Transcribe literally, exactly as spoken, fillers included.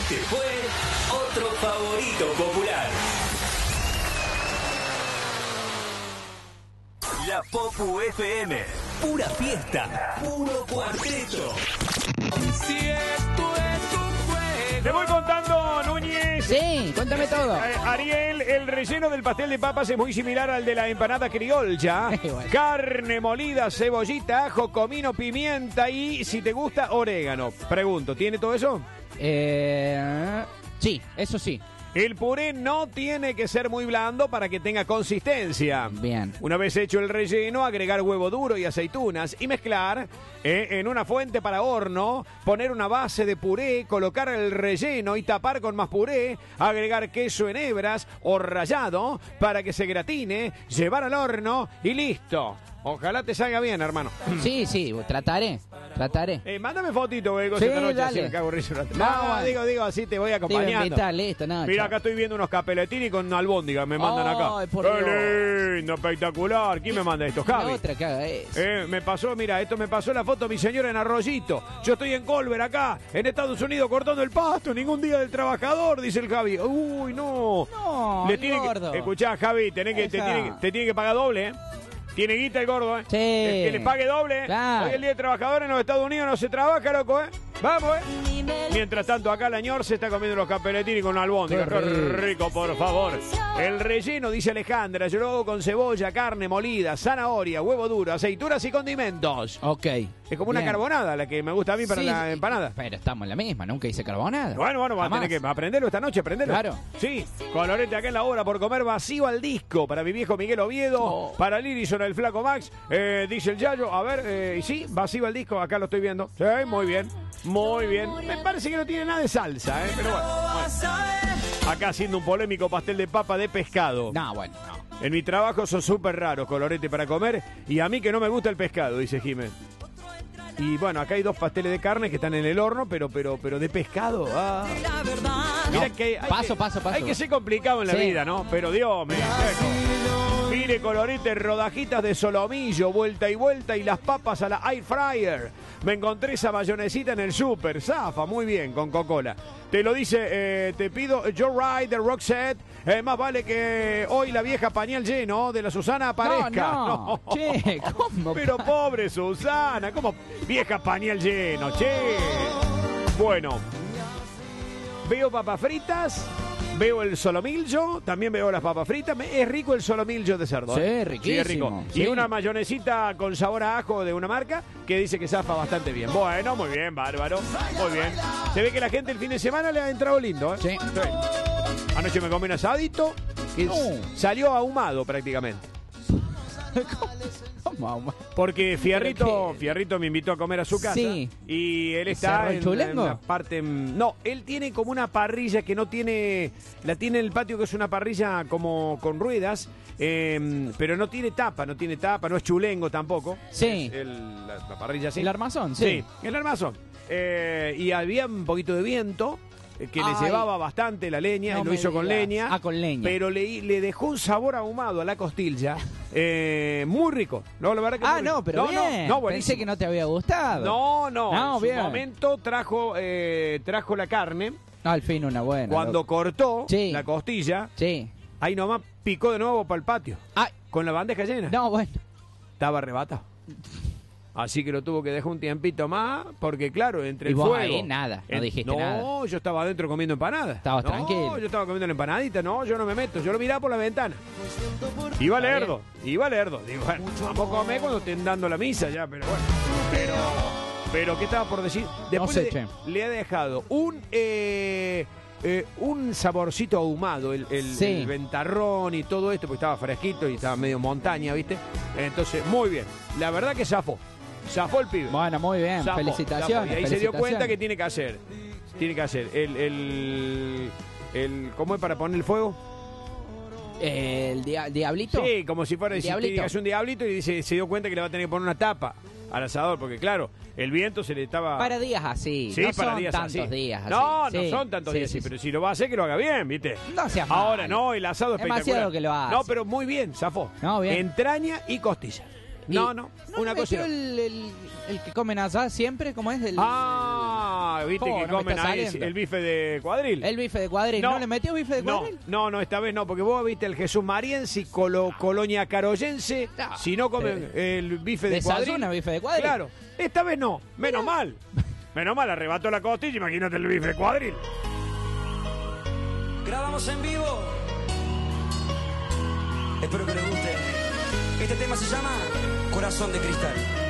Este fue otro favorito popular. La Popu F M. Pura fiesta, puro cuarteto. Si esto es un juego. Te voy contando, Núñez. Sí, cuéntame todo. Eh, Ariel, el relleno del pastel de papas es muy similar al de la empanada criolla. Bueno. Carne molida, cebollita, ajo, comino, pimienta y, si te gusta, orégano. Pregunto, ¿tiene todo eso? Eh, sí, eso sí. El puré no tiene que ser muy blando para que tenga consistencia. Bien. Una vez hecho el relleno, agregar huevo duro y aceitunas y mezclar eh, en una fuente para horno, poner una base de puré, colocar el relleno y tapar con más puré, agregar queso en hebras o rallado para que se gratine, llevar al horno y listo. Ojalá te salga bien, hermano. Sí, sí, trataré, trataré. Eh, mándame fotito, güey, Sí, esta noche, dale. así me cago en risa. No, No, no, bueno. digo, digo, así te voy Te iba a acompañando. invitar, listo, no. Mira, chao. acá estoy viendo unos capeletini con albóndiga, me mandan acá. Ay, por ¡Qué lindo, espectacular! ¿Quién me manda esto, La Javi? otra que haga eso. Eh, me pasó, mira, esto me pasó la foto mi señora en Arroyito. Yo estoy en Colbert acá, en Estados Unidos, cortando el pasto. Ningún día del trabajador, dice el Javi. Uy, no. No, Le el tiene gordo. que, escuchá, Javi, tenés que, te, Esa. tiene, que- te tiene que pagar doble, ¿eh? Tiene guita el gordo, ¿eh? Sí. Que, que le pague doble, ¿eh? Claro. Hoy el día de trabajadores en los Estados Unidos no se trabaja, loco, ¿eh? Vamos, ¿eh? Mientras tanto, acá la ñor se está comiendo los capeletini con albóndiga. Qué Qué rico. rico, por favor. El relleno, dice Alejandra, yo lo hago con cebolla, carne molida, zanahoria, huevo duro, aceitunas y condimentos. Ok. Es como una Bien. carbonada la que me gusta a mí para Sí, la sí. empanada. Pero estamos en la misma, nunca hice carbonada. Bueno, bueno, va a Jamás. tener que aprenderlo esta noche, aprenderlo. Claro. Sí, Colorete acá en la hora por comer vacío al disco. Para mi viejo Miguel Oviedo, Oh. para Lirison el flaco Max, eh, dice el Yayo. A ver, eh, y sí, vacío al disco, acá lo estoy viendo. Sí, muy bien, muy bien. Me parece que no tiene nada de salsa, ¿eh? Pero bueno, bueno. Acá haciendo un polémico pastel de papa de pescado. No, bueno, no. En mi trabajo son súper raros, Colorete, para comer. Y a mí que no me gusta el pescado, dice Jiménez. Y bueno, acá hay dos pasteles de carne que están en el horno, pero pero pero de pescado. Ah. Mira No, que hay paso, que, paso, paso. Hay que ser complicado en la Sí. vida, ¿no? Pero Dios mío. Mire, Colorete, rodajitas de solomillo, vuelta y vuelta y las papas a la air fryer. Me encontré esa mayonesita en el súper. Zafa, muy bien, con Coca-Cola. Te lo dice, eh, te pido Joe Ride de Roxette. Eh, más vale que hoy la vieja pañal lleno de la Susana aparezca. No, no. Che, ¿cómo? Pero pobre Susana, como vieja pañal lleno, che. Bueno, veo papas fritas, veo el solomillo, también veo las papas fritas. Me- Es rico el solomillo de cerdo. Sí, ¿eh? riquísimo, Sí, es rico. sí. Y una mayonesita con sabor a ajo de una marca que dice que zafa bastante bien. Bueno, muy bien, bárbaro. Muy bien. Se ve que la gente el fin de semana le ha entrado lindo, ¿eh? Sí. Anoche me comí un asadito que No. salió ahumado prácticamente. ¿Cómo, cómo? Porque Fierrito, ¿Pero qué? Fierrito me invitó a comer a su casa. Sí. Y él ¿Cerró está el en, chulengo? en la parte... No, él tiene como una parrilla que no tiene... La tiene en el patio, que es una parrilla como con ruedas, eh, pero no tiene tapa, no tiene tapa, no es chulengo tampoco. Sí. Es el- la, la parrilla así. El armazón, Sí, sí. el armazón. Eh, y había un poquito de viento eh, que le Ay. llevaba bastante la leña, No él lo me hizo con digas. leña. Ah, con leña. Pero le, le dejó un sabor ahumado a la costilla, eh, muy rico. No, la verdad que Ah, muy no, rico. pero no, bien. No, no, Pensé buenísimo. que no te había gustado. No, no, No, en su bien. momento trajo, eh, trajo la carne, Al fin una buena. cuando loco. cortó Sí. la costilla, Sí. ahí nomás picó de nuevo para el patio, Ay, con la bandeja llena. no, bueno. Estaba arrebatado. Así que lo tuvo que dejar un tiempito más, porque claro, entre Y el vos fuego... ahí nada, no en- dijiste no, nada. yo estaba adentro comiendo empanadas. Estabas no, tranquilo. yo estaba comiendo la empanadita, no, yo no me meto, yo lo miraba por la ventana. Iba Está lerdo, iba lerdo. Digo, bueno, vamos a comer cuando estén dando la misa ya, pero bueno. Pero, pero ¿qué estaba por decir? Después sé, le, che. le ha dejado un... eh, eh, un saborcito ahumado, el, el, Sí. el ventarrón y todo esto, porque estaba fresquito y estaba medio montaña, ¿viste? Entonces, muy bien. La verdad que zafó. Zafó el pibe. Bueno, muy bien. Zafó, Felicitaciones. zafó. Y ahí se dio cuenta que felicitaciones. tiene que hacer. Tiene que hacer el, el, el ¿cómo es para poner el fuego? ¿El dia- diablito? Sí, como si fuera ¿El si diablito? tiene que hacer un diablito y dice, se dio cuenta que le va a tener que poner una tapa al asador, porque claro, el viento se le estaba... Para días así. Sí, no para son días tantos así. días así. No, no Sí, son tantos sí, días sí, así, sí. pero si lo va a hacer, que lo haga bien, ¿viste? No seas Ahora, malo. no, el asado espectacular. Demasiado que lo hace. No, pero muy bien, zafó. No, bien. Entraña y costilla. No, Y- no, ¿No una metió cosa. el, el, el que comen allá siempre? ¿Cómo es? El, Ah, Ah, viste Oh, que no me comen está ahí saliendo. el bife de cuadril. El bife de cuadril. ¿No, le metió bife de no, cuadril? no, no, esta vez no, porque vos viste el Jesús Mariense y Colo, Colonia Caroyense, No, si no comen el bife de cuadril. Desayuna bife de cuadril. Claro, esta vez no, menos mal. Menos mal, arrebató la costilla, imagínate el bife de cuadril. Grabamos en vivo. Espero que les guste. Este tema se llama Corazón de Cristal.